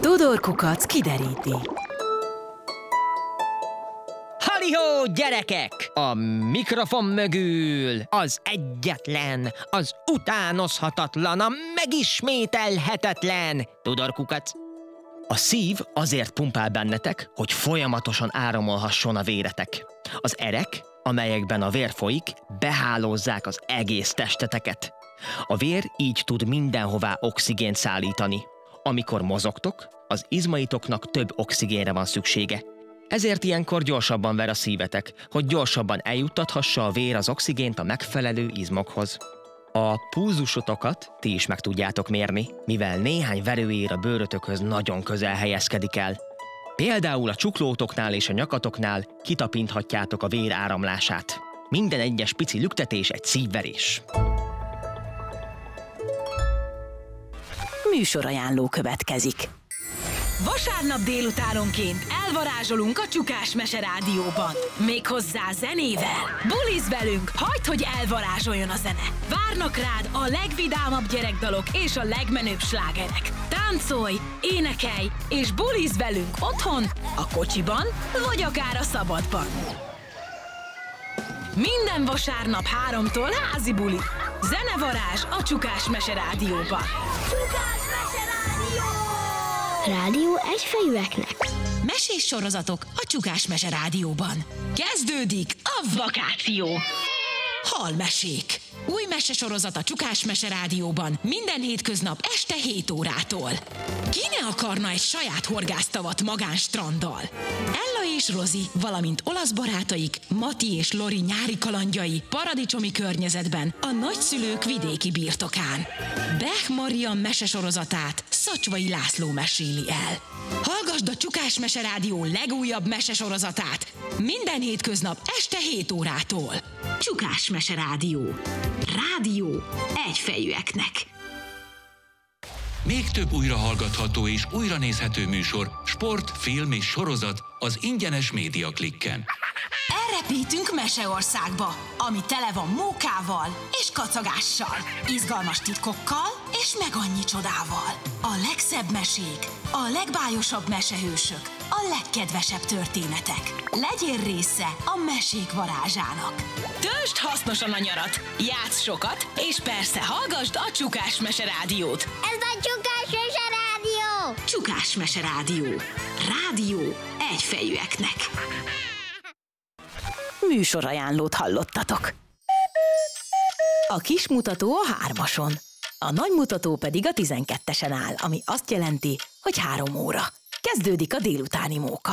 Tudor Kukac kideríti. Halihó, gyerekek! A mikrofon mögül az egyetlen, az utánozhatatlan, a megismételhetetlen Tudor Kukac. A szív azért pumpál bennetek, hogy folyamatosan áramolhasson a véretek. Az erek, amelyekben a vér folyik, behálózzák az egész testeteket. A vér így tud mindenhová oxigént szállítani. Amikor mozogtok, az izmaitoknak több oxigénre van szüksége. Ezért ilyenkor gyorsabban ver a szívetek, hogy gyorsabban eljuttathassa a vér az oxigént a megfelelő izmokhoz. A pulzusotokat ti is meg tudjátok mérni, mivel néhány verőér a bőrötökhöz nagyon közel helyezkedik el. Például a csuklótoknál és a nyakatoknál kitapinthatjátok a vér áramlását. Minden egyes pici lüktetés egy szívverés. Műsorajánló következik. Vasárnap délutánonként elvarázsolunk a Csukás Mese Rádióban. Méghozzá zenével. Bulizz velünk, hagyd, hogy elvarázsoljon a zene. Várnak rád a legvidámabb gyerekdalok és a legmenőbb slágerek. Táncolj, énekelj és bulizz velünk otthon, a kocsiban vagy akár a szabadban. Minden vasárnap 3-tól házi buli. Zenevarázs a Csukás Mese Rádióban. Csukás Mese Rádió! Rádió egyfejűeknek. Mesés sorozatok a Csukás Mese Rádióban. Kezdődik a vakáció! Halmesék! Új mesesorozat a Csukás Mese Rádióban minden hétköznap este 7 órától. Ki ne akarna egy saját horgásztavat magánstranddal? Ella és Rozi, valamint olasz barátaik, Mati és Lori nyári kalandjai paradicsomi környezetben a nagyszülők vidéki birtokán. Bech Marian mesesorozatát Szacsvai László meséli el. Hallgasd a Csukás Mese Rádió legújabb mesesorozatát minden hétköznap este 7 órától. Csukás Mese Rádió. Rádió egyfejűeknek. Még több újrahallgatható és újranézhető műsor, sport, film és sorozat az ingyenes Média Klikken. Elrepítünk Meseországba, ami tele van mókával és kacagással, izgalmas titkokkal és meg annyi csodával. A legszebb mesék, a legbájosabb mesehősök, a legkedvesebb történetek. Legyél része a mesék varázsának. Töltsd hasznosan a nyarat, játsz sokat, és persze hallgasd a Csukás Mese Rádiót. Ez a Csukás Mese Rádió! Csukás Mese Rádió. Rádió egyfejűeknek. Műsorajánlót hallottatok. A kis mutató a 3-ason, a nagy mutató pedig a 12-esen áll, ami azt jelenti, hogy 3 óra. Kezdődik a délutáni móka.